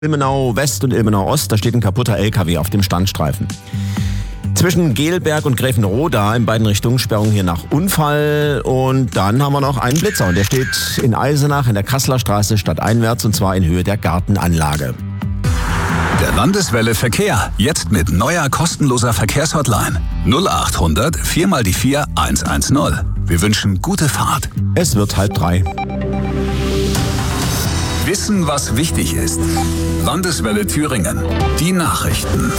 Ilmenau West und Ilmenau Ost, da steht ein kaputter LKW auf dem Standstreifen. Zwischen Gelberg und Gräfenroda in beiden Richtungen Sperrung hier nach Unfall. Und dann haben wir noch einen Blitzer und der steht in Eisenach in der Kasseler Straße stadteinwärts und zwar in Höhe der Gartenanlage. Der Landeswelle Verkehr, jetzt mit neuer kostenloser Verkehrshotline 0800 4x4 110. Wir wünschen gute Fahrt. Es wird 2:30. Wissen, was wichtig ist. Landeswelle Thüringen. Die Nachrichten.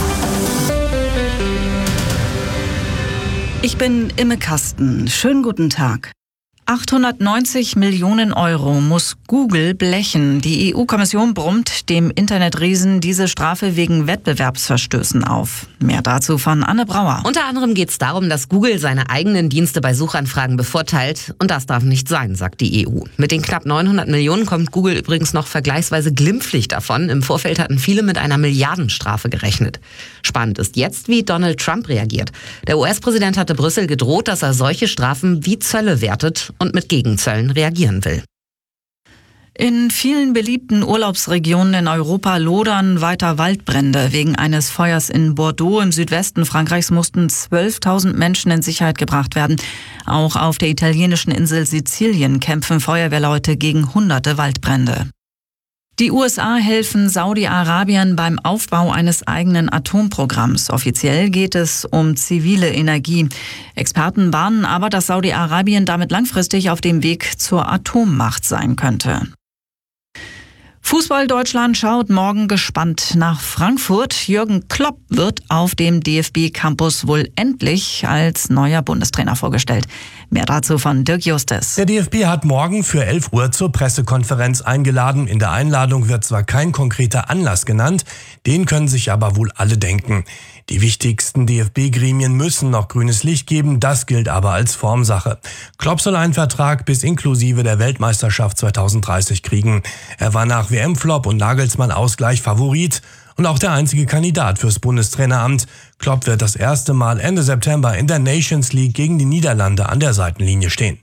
Ich bin Imme Kasten. Schönen guten Tag. 890 Millionen Euro muss Google blechen. Die EU-Kommission brummt dem Internetriesen diese Strafe wegen Wettbewerbsverstößen auf. Mehr dazu von Anne Brauer. Unter anderem geht es darum, dass Google seine eigenen Dienste bei Suchanfragen bevorteilt. Und das darf nicht sein, sagt die EU. Mit den knapp 900 Millionen kommt Google übrigens noch vergleichsweise glimpflich davon. Im Vorfeld hatten viele mit einer Milliardenstrafe gerechnet. Spannend ist jetzt, wie Donald Trump reagiert. Der US-Präsident hatte Brüssel gedroht, dass er solche Strafen wie Zölle wertet und mit Gegenzöllen reagieren will. In vielen beliebten Urlaubsregionen in Europa lodern weiter Waldbrände. Wegen eines Feuers in Bordeaux im Südwesten Frankreichs mussten 12.000 Menschen in Sicherheit gebracht werden. Auch auf der italienischen Insel Sizilien kämpfen Feuerwehrleute gegen hunderte Waldbrände. Die USA helfen Saudi-Arabien beim Aufbau eines eigenen Atomprogramms. Offiziell geht es um zivile Energie. Experten warnen aber, dass Saudi-Arabien damit langfristig auf dem Weg zur Atommacht sein könnte. Fußball Deutschland schaut morgen gespannt nach Frankfurt. Jürgen Klopp wird auf dem DFB-Campus wohl endlich als neuer Bundestrainer vorgestellt. Mehr dazu von Dirk Justus. Der DFB hat morgen für 11 Uhr zur Pressekonferenz eingeladen. In der Einladung wird zwar kein konkreter Anlass genannt, den können sich aber wohl alle denken. Die wichtigsten DFB-Gremien müssen noch grünes Licht geben, das gilt aber als Formsache. Klopp soll einen Vertrag bis inklusive der Weltmeisterschaft 2030 kriegen. Er war nach WM-Flop und Nagelsmann-Ausgleich Favorit und auch der einzige Kandidat fürs Bundestraineramt. Klopp wird das erste Mal Ende September in der Nations League gegen die Niederlande an der Seitenlinie stehen.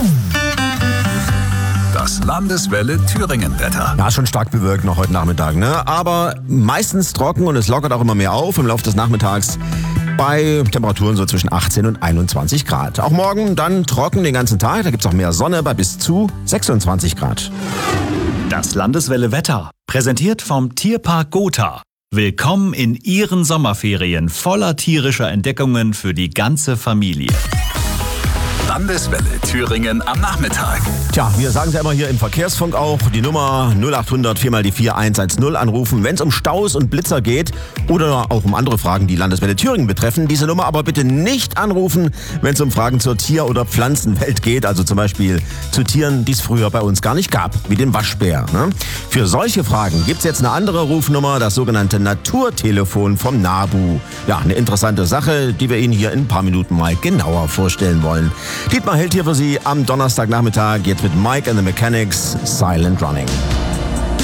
Das Landeswelle Thüringen-Wetter. Ja, schon stark bewölkt noch heute Nachmittag, ne? Aber meistens trocken und es lockert auch immer mehr auf im Laufe des Nachmittags bei Temperaturen so zwischen 18 und 21 Grad. Auch morgen dann trocken den ganzen Tag, da gibt's auch mehr Sonne bei bis zu 26 Grad. Das Landeswelle Wetter, präsentiert vom Tierpark Gotha. Willkommen in Ihren Sommerferien voller tierischer Entdeckungen für die ganze Familie. Landeswelle Thüringen am Nachmittag. Tja, wir sagen es ja immer hier im Verkehrsfunk auch, die Nummer 0800 4x4 110 anrufen, wenn es um Staus und Blitzer geht oder auch um andere Fragen, die Landeswelle Thüringen betreffen. Diese Nummer aber bitte nicht anrufen, wenn es um Fragen zur Tier- oder Pflanzenwelt geht, also zum Beispiel zu Tieren, die es früher bei uns gar nicht gab, wie den Waschbär. Ne? Für solche Fragen gibt es jetzt eine andere Rufnummer, das sogenannte Naturtelefon vom NABU. Ja, eine interessante Sache, die wir Ihnen hier in ein paar Minuten mal genauer vorstellen wollen. Dietmar hält hier für Sie am Donnerstagnachmittag jetzt mit Mike and the Mechanics Silent Running.